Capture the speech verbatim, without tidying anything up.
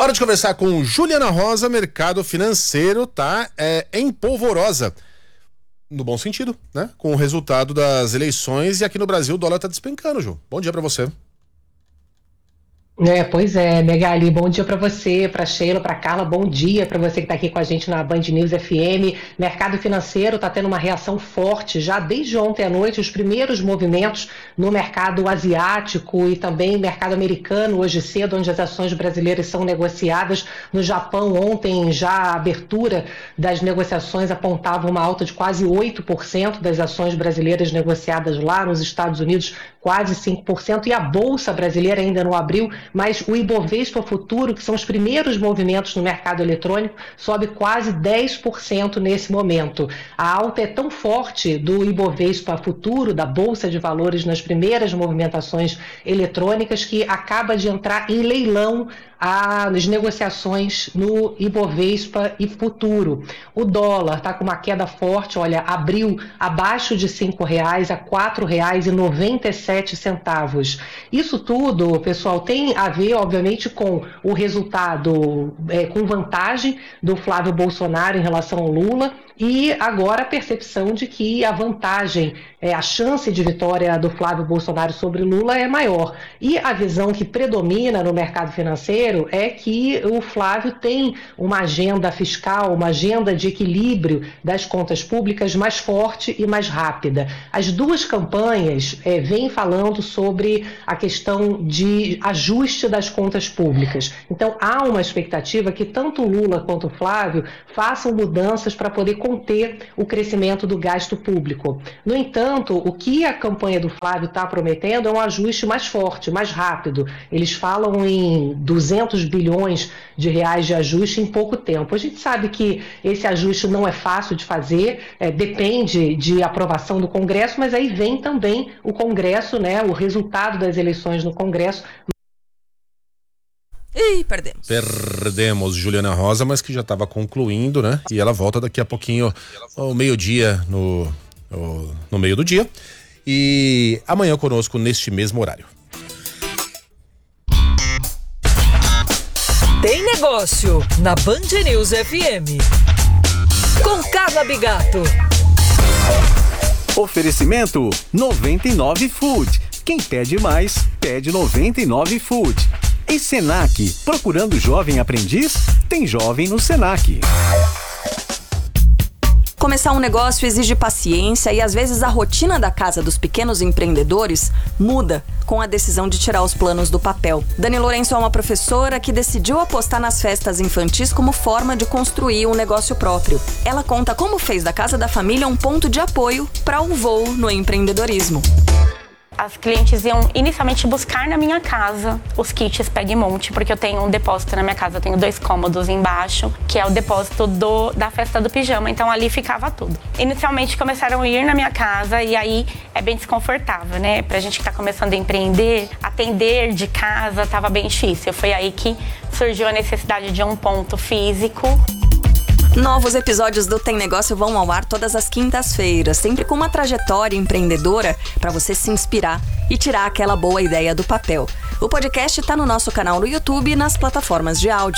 Hora de conversar com Juliana Rosa. Mercado financeiro tá é, em polvorosa, no bom sentido, né? Com o resultado das eleições, e aqui no Brasil o dólar tá despencando, Ju. Bom dia pra você. É, pois é, Megali, bom dia para você, para Sheila, para Carla, bom dia para você que está aqui com a gente na Band News F M. Mercado financeiro está tendo uma reação forte já desde ontem à noite, os primeiros movimentos no mercado asiático e também mercado americano hoje cedo, onde as ações brasileiras são negociadas. No Japão, ontem já a abertura das negociações apontava uma alta de quase oito por cento das ações brasileiras negociadas lá. Nos Estados Unidos, quase cinco por cento, e a Bolsa Brasileira ainda não abriu, mas o Ibovespa Futuro, que são os primeiros movimentos no mercado eletrônico, sobe quase dez por cento nesse momento. A alta é tão forte do Ibovespa Futuro, da Bolsa de Valores, nas primeiras movimentações eletrônicas, que acaba de entrar em leilão as negociações no Ibovespa e Futuro. O dólar está com uma queda forte, olha, abriu abaixo de cinco reais a quatro reais e noventa e sete centavos. Isso tudo, pessoal, tem a ver, obviamente, com o resultado, é, com vantagem do Flávio Bolsonaro em relação ao Lula, e agora a percepção de que a vantagem, é, a chance de vitória do Flávio Bolsonaro sobre Lula é maior. E a visão que predomina no mercado financeiro é que o Flávio tem uma agenda fiscal, uma agenda de equilíbrio das contas públicas mais forte e mais rápida. As duas campanhas é, vêm falando sobre a questão de ajuste das contas públicas. Então há uma expectativa que tanto o Lula quanto o Flávio façam mudanças para poder conter o crescimento do gasto público. No entanto, o que a campanha do Flávio está prometendo é um ajuste mais forte, mais rápido. Eles falam em duzentos bilhões de reais de ajuste em pouco tempo. A gente sabe que esse ajuste não é fácil de fazer, é, depende de aprovação do Congresso, mas aí vem também o Congresso, né, o resultado das eleições no Congresso. Ih, perdemos. Perdemos Juliana Rosa, mas que já estava concluindo, né? E ela volta daqui a pouquinho, ao meio-dia, no, no, no meio do dia. E amanhã conosco neste mesmo horário. Tem negócio na Band News F M. Com Carla Bigato. Oferecimento noventa e nove Food. Quem pede mais, pede noventa e nove Food. E Senac, procurando jovem aprendiz? Tem jovem no Senac. Começar um negócio exige paciência e às vezes a rotina da casa dos pequenos empreendedores muda com a decisão de tirar os planos do papel. Dani Lourenço é uma professora que decidiu apostar nas festas infantis como forma de construir um negócio próprio. Ela conta como fez da casa da família um ponto de apoio para um voo no empreendedorismo. As clientes iam inicialmente buscar na minha casa os kits Pega e Monte, porque eu tenho um depósito na minha casa, eu tenho dois cômodos embaixo, que é o depósito do, da festa do pijama, então ali ficava tudo. Inicialmente começaram a ir na minha casa e aí é bem desconfortável, né? Pra gente que tá começando a empreender, atender de casa tava bem difícil. Foi aí que surgiu a necessidade de um ponto físico. Novos episódios do Tem Negócio vão ao ar todas as quintas-feiras, sempre com uma trajetória empreendedora para você se inspirar e tirar aquela boa ideia do papel. O podcast está no nosso canal no YouTube e nas plataformas de áudio.